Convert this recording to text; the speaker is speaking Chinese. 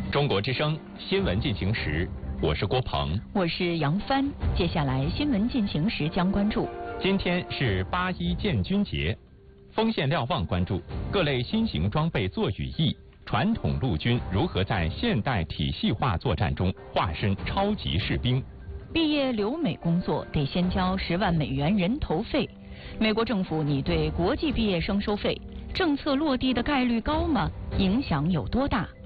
中国之声新闻进行时，我是郭鹏， 我是杨帆。接下来新闻进行时将关注： 今天是8·1建军节，锋线瞭望关注各类新型装备作语义，传统陆军如何在现代体系化作战中化身超级士兵。 毕业留美工作得先交10万美元人头费，美国政府拟对国际毕业生收费，政策落地的概率高吗？影响有多大？